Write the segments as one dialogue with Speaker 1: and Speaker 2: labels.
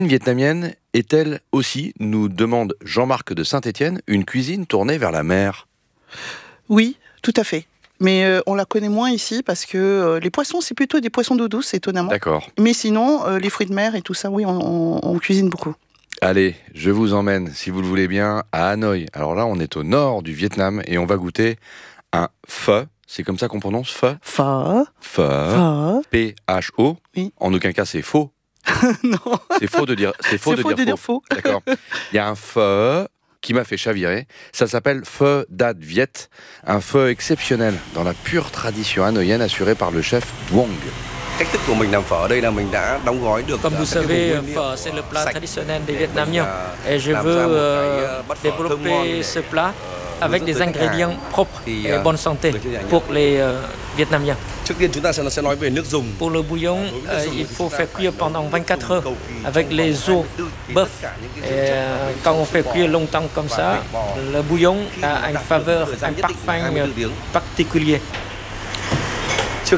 Speaker 1: Vietnamienne est-elle aussi, nous demande Jean-Marc de Saint-Étienne, une cuisine tournée vers la mer?
Speaker 2: Oui, tout à fait. Mais on la connaît moins ici parce que les poissons, c'est plutôt des poissons d'eau douce, étonnamment.
Speaker 1: D'accord.
Speaker 2: Mais sinon, les fruits de mer et tout ça, oui, on cuisine beaucoup.
Speaker 1: Allez, je vous emmène, si vous le voulez bien, à Hanoï. Alors là, on est au nord du Vietnam et on va goûter un pho. C'est comme ça qu'on prononce pho?
Speaker 2: Pho.
Speaker 1: Pho. P-H-O.
Speaker 2: Oui.
Speaker 1: En aucun cas, c'est faux.
Speaker 2: Non.
Speaker 1: C'est faux de dire, c'est faux de dire faux. D'accord. Il y a un pho qui m'a fait chavirer. Ça s'appelle pho dat Viet, un pho exceptionnel dans la pure tradition hanoïenne assurée par le chef Duong.
Speaker 3: Comme vous savez, pho, c'est le plat traditionnel des Vietnamiens. Et je veux développer ce plat avec des ingrédients propres et bonne santé pour les Vietnamiens. Pour le bouillon, il faut faire cuire pendant 24 heures avec les os bœuf. Et quand on fait cuire longtemps comme ça, le bouillon a une faveur, un parfum particulier. Tout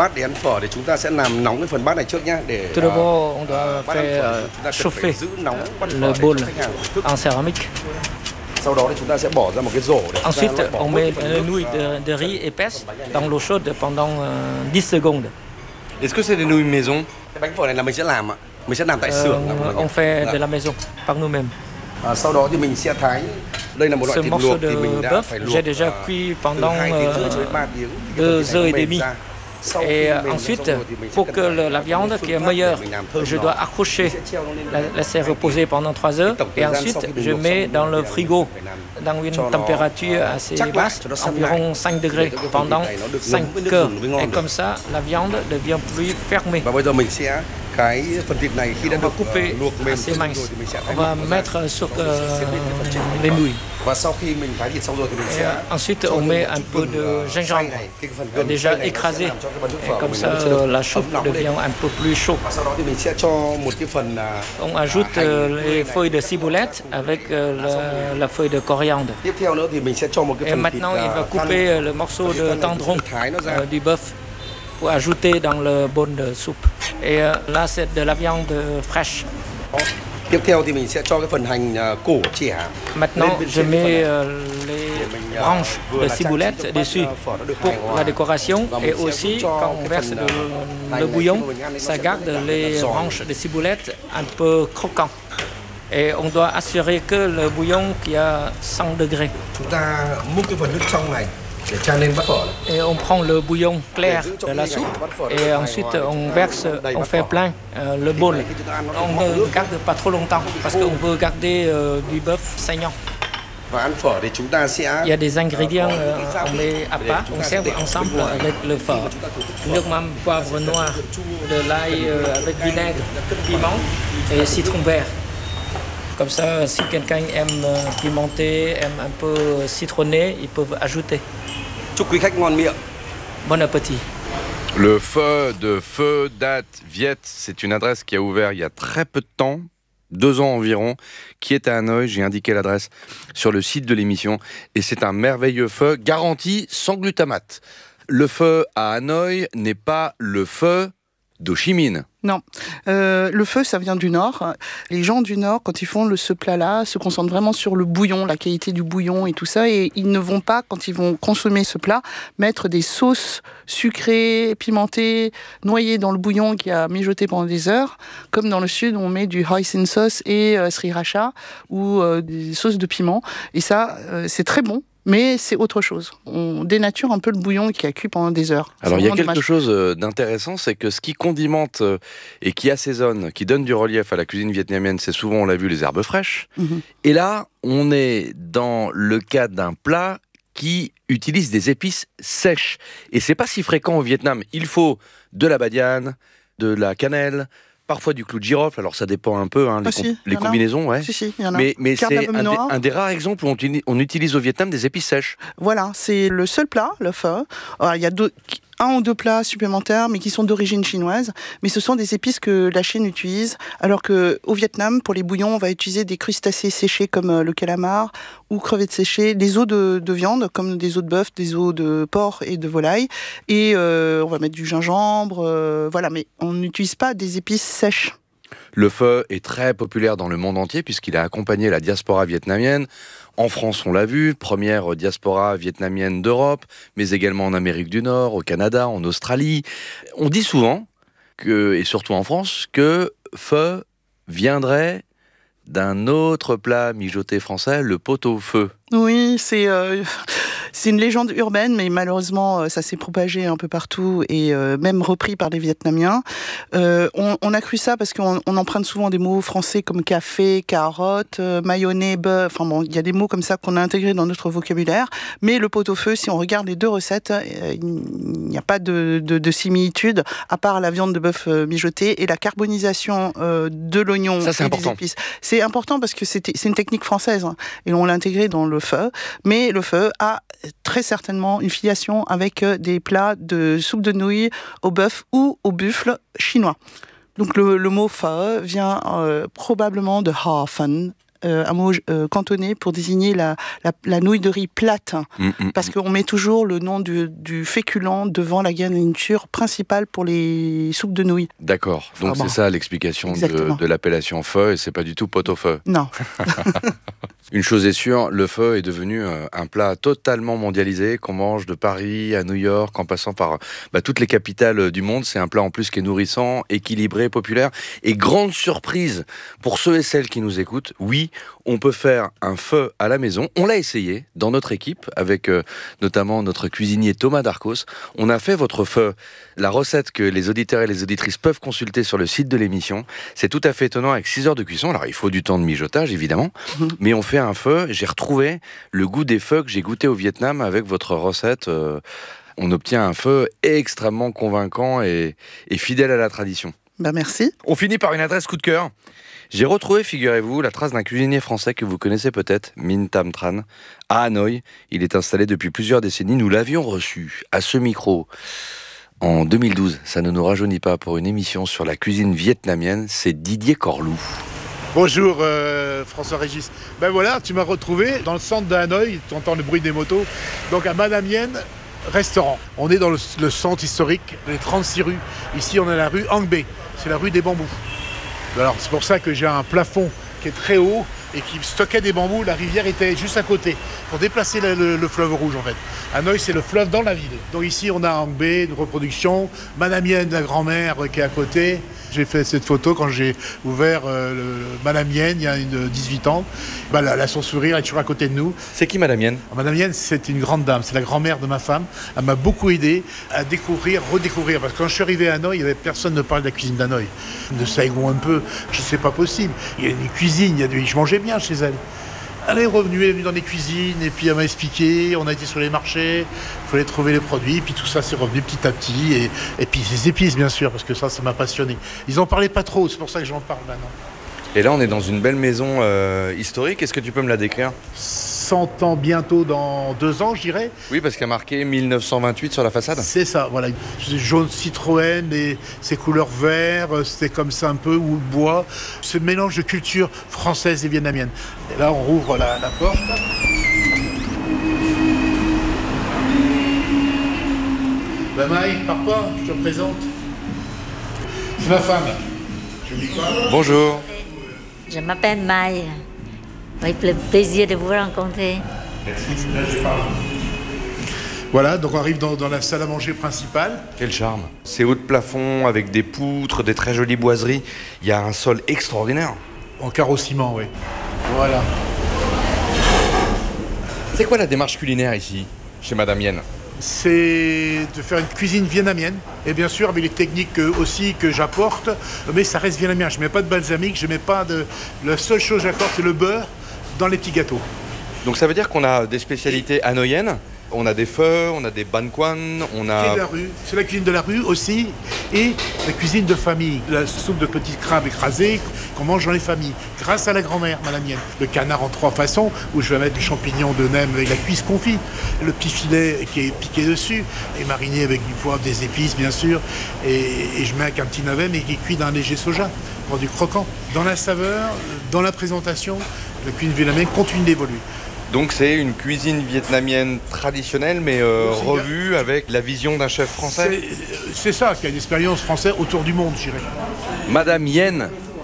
Speaker 3: d'abord, on doit faire chauffer le bol en céramique. Ensuite, on met les nouilles de riz épaisses dans l'eau chaude pendant 10 secondes.
Speaker 1: Est-ce que c'est des nouilles maison?
Speaker 3: On fait de la maison, par nous-mêmes. Ce morceau de bœuf, j'ai déjà cuit pendant 2 heures et demie. Et ensuite, pour que la viande qui est meilleure, je dois accrocher, la laisser reposer pendant 3 heures. Et ensuite, je mets dans le frigo, dans une température assez basse, environ 5 degrés, pendant 5 heures. Et comme ça, la viande devient plus fermée. On va couper assez mince. On va mettre sur les nouilles. Et ensuite, on met un peu de gingembre déjà écrasé. Et comme ça, la soupe devient un peu plus chaude. On ajoute les feuilles de ciboulette avec la feuille de coriandre. Et maintenant, il va couper le morceau de tendron du bœuf pour ajouter dans le bol de soupe. Et là, c'est de la viande fraîche. Maintenant, je mets les branches de ciboulette dessus pour la décoration. Et aussi, quand on verse le bouillon, ça garde les branches de ciboulette un peu croquantes. Et on doit assurer que le bouillon qui a 100 degrés. Et on prend le bouillon clair de la soupe et ensuite on verse, on fait plein le bol. On ne garde pas trop longtemps parce qu'on veut garder du bœuf saignant. Il y a des ingrédients, on met à part, on sert ensemble avec le pho. Nước mắm, poivre noir, de l'ail avec vinaigre, piment et citron vert. Comme ça, si quelqu'un aime pimenter, aime un peu citronné, ils peuvent ajouter. Bon appétit.
Speaker 1: Le pho de Pho Dat Viet, c'est une adresse qui a ouvert il y a très peu de temps, 2 ans environ, qui est à Hanoï. J'ai indiqué l'adresse sur le site de l'émission. Et c'est un merveilleux pho garanti sans glutamate. Le pho à Hanoï n'est pas le pho d'Ho Chi Minh.
Speaker 2: Non. Le pho, ça vient du Nord. Les gens du Nord, quand ils font ce plat-là, se concentrent vraiment sur le bouillon, la qualité du bouillon et tout ça. Et ils ne vont pas, quand ils vont consommer ce plat, mettre des sauces sucrées, pimentées, noyées dans le bouillon qui a mijoté pendant des heures. Comme dans le Sud, on met du hoisin sauce et sriracha ou des sauces de piment. Et ça, c'est très bon. Mais c'est autre chose. On dénature un peu le bouillon qui a cuit pendant des heures.
Speaker 1: Alors il y a quelque chose d'intéressant, c'est que ce qui condimente et qui assaisonne, qui donne du relief à la cuisine vietnamienne, c'est souvent, on l'a vu, les herbes fraîches. Mm-hmm. Et là, on est dans le cas d'un plat qui utilise des épices sèches. Et c'est pas si fréquent au Vietnam. Il faut de la badiane, de la cannelle, parfois du clou de girofle, alors ça dépend un peu, les combinaisons, ouais.
Speaker 2: Si, il y en a.
Speaker 1: Mais c'est un des rares exemples où on utilise au Vietnam des épices sèches.
Speaker 2: Voilà, c'est le seul plat, le pho. Alors, il y a 1 ou 2 plats supplémentaires, mais qui sont d'origine chinoise. Mais ce sont des épices que la Chine utilise, alors qu'au Vietnam, pour les bouillons, on va utiliser des crustacés séchés comme le calamar ou crevettes séchées, des os de viande, comme des os de bœuf, des os de porc et de volaille. Et on va mettre du gingembre, voilà. Mais on n'utilise pas des épices sèches.
Speaker 1: Le pho est très populaire dans le monde entier puisqu'il a accompagné la diaspora vietnamienne. En France, on l'a vu, première diaspora vietnamienne d'Europe, mais également en Amérique du Nord, au Canada, en Australie. On dit souvent, et surtout en France, que pho viendrait d'un autre plat mijoté français, le pot-au-feu.
Speaker 2: Oui, c'est une légende urbaine, mais malheureusement, ça s'est propagé un peu partout et même repris par les Vietnamiens. On a cru ça parce qu'on emprunte souvent des mots français comme café, carotte, mayonnaise, beurre. Enfin bon, il y a des mots comme ça qu'on a intégrés dans notre vocabulaire. Mais le pot-au-feu, si on regarde les deux recettes, il n'y a pas de similitude, à part la viande de bœuf mijotée et la carbonisation de l'oignon et des épices. C'est important parce que c'est une technique française, hein, et on l'a intégré dans le pho. Mais le pho a très certainement une filiation avec des plats de soupe de nouilles au bœuf ou au buffle chinois. Donc le mot pho vient probablement de ha phan, un mot cantonais pour désigner la nouille de riz plate, parce qu'on met toujours le nom du féculent devant la garniture principale pour les soupes de nouilles.
Speaker 1: D'accord, donc c'est ça l'explication de l'appellation pho, et c'est pas du tout pot-au-feu.
Speaker 2: Non.
Speaker 1: Une chose est sûre, le pho est devenu un plat totalement mondialisé, qu'on mange de Paris à New York, en passant par toutes les capitales du monde. C'est un plat en plus qui est nourrissant, équilibré, populaire. Et grande surprise pour ceux et celles qui nous écoutent, oui, on peut faire un pho à la maison. On l'a essayé dans notre équipe, avec notamment notre cuisinier Thomas Darcos. On a fait votre pho, la recette que les auditeurs et les auditrices peuvent consulter sur le site de l'émission. C'est tout à fait étonnant, avec 6 heures de cuisson. Alors il faut du temps de mijotage, évidemment, mais on fait un pho. J'ai retrouvé le goût des pho que j'ai goûté au Vietnam avec votre recette. On obtient un pho extrêmement convaincant et fidèle à la tradition.
Speaker 2: Merci.
Speaker 1: On finit par une adresse coup de cœur. J'ai retrouvé, figurez-vous, la trace d'un cuisinier français que vous connaissez peut-être, Minh Tam Tran, à Hanoï. Il est installé depuis plusieurs décennies. Nous l'avions reçu à ce micro en 2012. Ça ne nous rajeunit pas, pour une émission sur la cuisine vietnamienne. C'est Didier Corlou.
Speaker 4: Bonjour François-Régis. Ben voilà, tu m'as retrouvé dans le centre de Hanoï, tu entends le bruit des motos, donc à Madame Yen, restaurant. On est dans le centre historique, les 36 rues. Ici on est à la rue Hang Be, c'est la rue des bambous. Alors c'est pour ça que j'ai un plafond qui est très haut et qui stockait des bambous. La rivière était juste à côté pour déplacer le fleuve rouge en fait. Hanoï c'est le fleuve dans la ville. Donc ici on a Hang Be, une reproduction, Madame Yen, la grand-mère qui est à côté. J'ai fait cette photo quand j'ai ouvert Madame Yen il y a 18 ans. Elle a son sourire, elle est toujours à côté de nous.
Speaker 1: C'est qui Madame Yen ?
Speaker 4: Madame Yen, c'est une grande dame, c'est la grand-mère de ma femme. Elle m'a beaucoup aidé à redécouvrir. Parce que quand je suis arrivé à Hanoï, il n'y avait personne ne parlait de la cuisine d'Hanoï. De Saigon un peu, c'est pas possible. Il y a une cuisine, je mangeais bien chez elle. Elle est revenue dans les cuisines et puis elle m'a expliqué, on a été sur les marchés, il fallait trouver les produits, puis tout ça c'est revenu petit à petit, et puis les épices bien sûr, parce que ça m'a passionné. Ils en parlaient pas trop, c'est pour ça que j'en parle maintenant.
Speaker 1: Et là on est dans une belle maison historique, est-ce que tu peux me la décrire ?
Speaker 4: 100 ans bientôt, dans 2 ans je dirais.
Speaker 1: Oui, parce qu'il y a marqué 1928 sur la façade.
Speaker 4: C'est ça, voilà. Jaune Citroën, et ces couleurs vert, c'était comme ça un peu, ou bois. Ce mélange de culture française et vietnamienne. Et là on rouvre la porte. Maï, pars pas, je te présente. C'est ma femme. Je dis quoi ?
Speaker 1: Bonjour.
Speaker 5: Je m'appelle Maï. Avec le plaisir de vous rencontrer.
Speaker 4: Merci. Voilà, donc on arrive dans la salle à manger principale.
Speaker 1: Quel charme. C'est haut de plafond, avec des poutres, des très jolies boiseries. Il y a un sol extraordinaire.
Speaker 4: En carreau-ciment, oui. Voilà.
Speaker 1: C'est quoi la démarche culinaire ici, chez Madame Yen ?
Speaker 4: C'est de faire une cuisine vietnamienne, et bien sûr avec les techniques aussi que j'apporte, mais ça reste vietnamien. Je ne mets pas de balsamique, je mets pas de... La seule chose que j'apporte, c'est le beurre dans les petits gâteaux.
Speaker 1: Donc ça veut dire qu'on a des spécialités hanoïennes, on a des pho, on a des ban quan, on a...
Speaker 4: De la rue. C'est la cuisine de la rue aussi, et la cuisine de famille. La soupe de petits crabes écrasés qu'on mange dans les familles, grâce à la grand-mère, Madame Yen. Le canard en 3 façons, où je vais mettre du champignon de nem avec la cuisse confit, le petit filet qui est piqué dessus, et mariné avec du poivre, des épices bien sûr, et je mets avec un petit navet, mais qui est cuit dans un léger soja, pour du croquant. Dans la saveur, dans la présentation, la cuisine vietnamienne continue d'évoluer.
Speaker 1: Donc c'est une cuisine vietnamienne traditionnelle, mais revue avec la vision d'un chef français.
Speaker 4: C'est ça, qui a une expérience française autour du monde, je dirais.
Speaker 1: Madame Yen,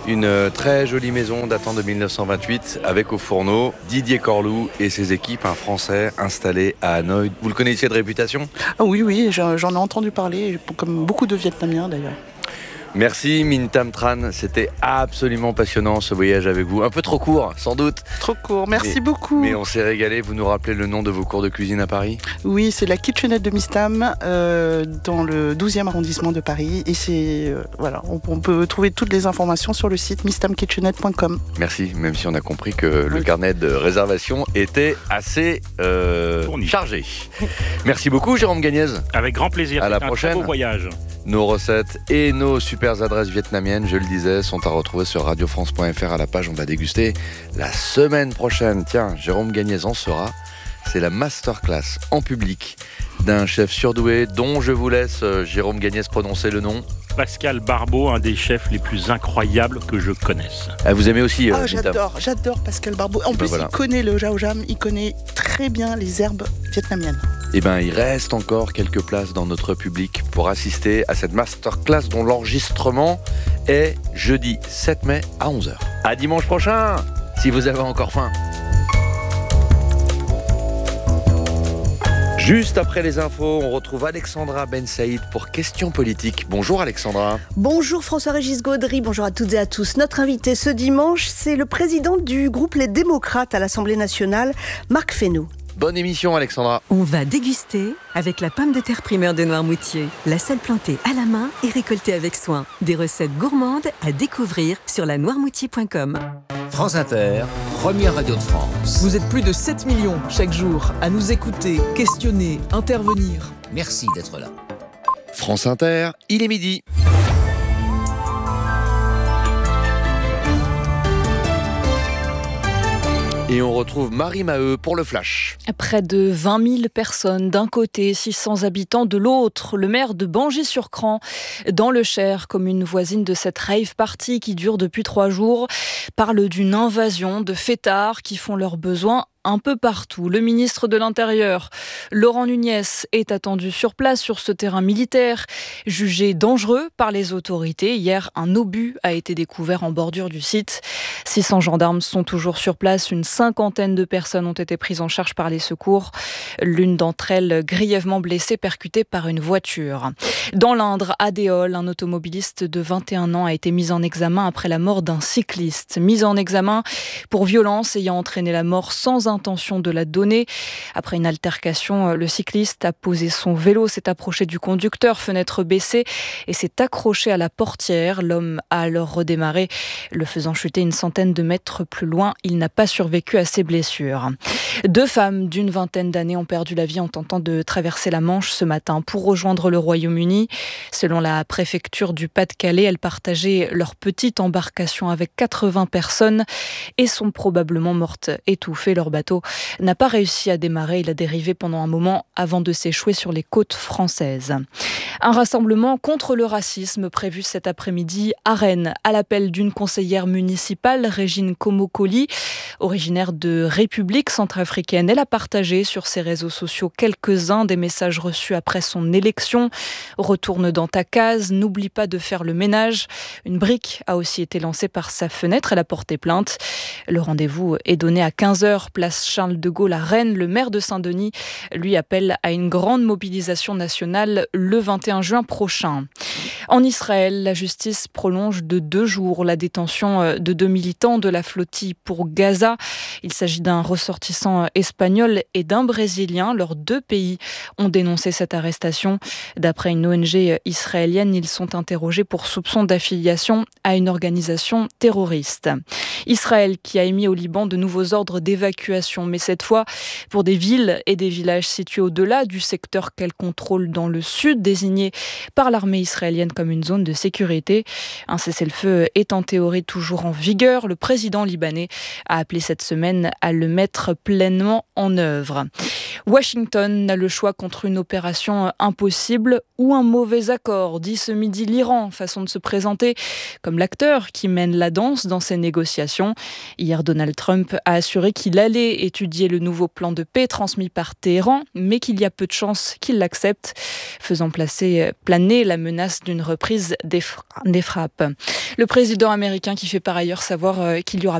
Speaker 1: Une très jolie maison datant de 1928 avec au fourneau Didier Corlou et ses équipes, un Français installé à Hanoï. Vous le connaissiez de réputation ?
Speaker 2: Ah oui, j'en ai entendu parler, comme beaucoup de Vietnamiens d'ailleurs.
Speaker 1: Merci Minh Tam Tran, c'était absolument passionnant ce voyage avec vous. Un peu trop court, sans doute.
Speaker 2: Trop court, merci beaucoup.
Speaker 1: Mais on s'est régalé. Vous nous rappelez le nom de vos cours de cuisine à Paris ?
Speaker 2: Oui, c'est la kitchenette de Miss Tam, dans le 12e arrondissement de Paris. Et c'est, voilà, on peut trouver toutes les informations sur le site misstamkitchenette.com.
Speaker 1: Merci, même si on a compris que le carnet de réservation était assez chargé. Merci beaucoup Jérôme Gagnez.
Speaker 6: Avec grand plaisir,
Speaker 1: à la
Speaker 6: c'était
Speaker 1: prochaine.
Speaker 6: Un très beau voyage.
Speaker 1: Nos recettes et nos super adresses vietnamiennes, je le disais, sont à retrouver sur radiofrance.fr à la page On va déguster la semaine prochaine. Tiens, Jérôme Gagnez en sera. C'est la masterclass en public d'un chef surdoué dont je vous laisse, Jérôme Gagnez, prononcer le nom.
Speaker 6: Pascal Barbeau, un des chefs les plus incroyables que je connaisse.
Speaker 1: Ah, vous aimez aussi
Speaker 2: j'adore Pascal Barbeau. En plus, il connaît le Jao Jam, il connaît très bien les herbes vietnamiennes.
Speaker 1: Eh bien, il reste encore quelques places dans notre public pour assister à cette masterclass dont l'enregistrement est jeudi 7 mai à 11h. À dimanche prochain, si vous avez encore faim. Juste après les infos, on retrouve Alexandra Ben Saïd pour Questions politiques. Bonjour Alexandra.
Speaker 7: Bonjour François-Régis Gaudry, bonjour à toutes et à tous. Notre invité ce dimanche, c'est le président du groupe Les Démocrates à l'Assemblée nationale, Marc Fesneau.
Speaker 1: Bonne émission Alexandra.
Speaker 8: On va déguster avec la pomme de terre primeur de Noirmoutier. La seule plantée à la main et récoltée avec soin. Des recettes gourmandes à découvrir sur lanoirmoutier.com.
Speaker 9: France Inter, première radio de France.
Speaker 10: Vous êtes plus de 7 millions chaque jour à nous écouter, questionner, intervenir.
Speaker 9: Merci d'être là.
Speaker 1: France Inter, il est midi. Et on retrouve Marie Maheu pour le Flash.
Speaker 11: Près de 20 000 personnes d'un côté, 600 habitants de l'autre. Le maire de Bangis-sur-Cran, dans le Cher, commune voisine de cette rave party qui dure depuis 3 jours, parle d'une invasion de fêtards qui font leurs besoins un peu partout. Le ministre de l'Intérieur, Laurent Nunez, est attendu sur place sur ce terrain militaire, jugé dangereux par les autorités. Hier, un obus a été découvert en bordure du site. 600 gendarmes sont toujours sur place. Une 50aine de personnes ont été prises en charge par les secours. L'une d'entre elles grièvement blessée, percutée par une voiture. Dans l'Indre, à Déol, un automobiliste de 21 ans a été mis en examen après la mort d'un cycliste. Mis en examen pour violence ayant entraîné la mort sans intention de la donner. Après une altercation, le cycliste a posé son vélo, s'est approché du conducteur, fenêtre baissée, et s'est accroché à la portière. L'homme a alors redémarré, le faisant chuter une centaine de mètres plus loin. Il n'a pas survécu à ses blessures. 2 femmes d'une vingtaine d'années ont perdu la vie en tentant de traverser la Manche ce matin pour rejoindre le Royaume-Uni. Selon la préfecture du Pas-de-Calais, elles partageaient leur petite embarcation avec 80 personnes et sont probablement mortes étouffées. Leur bateau n'a pas réussi à démarrer. Il a dérivé pendant un moment avant de s'échouer sur les côtes françaises. Un rassemblement contre le racisme prévu cet après-midi à Rennes, à l'appel d'une conseillère municipale, Régine Komokoli, originaire de République centrafricaine. Elle a partagé sur ses réseaux sociaux quelques-uns des messages reçus après son élection. Retourne dans ta case, n'oublie pas de faire le ménage. Une brique a aussi été lancée par sa fenêtre. Elle a porté plainte. Le rendez-vous est donné à 15h, place Charles de Gaulle à Rennes. Le maire de Saint-Denis lui appelle à une grande mobilisation nationale le 21 juin prochain. En Israël, la justice prolonge de 2 jours la détention de 2 militants de la flottille pour Gaza. Il s'agit d'un ressortissant espagnol et d'un Brésilien. Leurs 2 pays ont dénoncé cette arrestation. D'après une ONG israélienne, ils sont interrogés pour soupçon d'affiliation à une organisation terroriste. Israël qui a émis au Liban de nouveaux ordres d'évacuation, mais cette fois pour des villes et des villages situés au-delà du secteur qu'elle contrôle dans le sud, désigné par l'armée israélienne comme une zone de sécurité. Un cessez-le-feu est en théorie toujours en vigueur. Le président libanais a appelé cette semaine à le mettre pleinement en œuvre. Washington n'a le choix contre une opération impossible ou un mauvais accord, dit ce midi l'Iran, façon de se présenter comme l'acteur qui mène la danse dans ces négociations. négociations. Hier, Donald Trump a assuré qu'il allait étudier le nouveau plan de paix transmis par Téhéran, mais qu'il y a peu de chances qu'il l'accepte, faisant planer la menace d'une reprise des frappes. Le président américain qui fait par ailleurs savoir qu'il y aura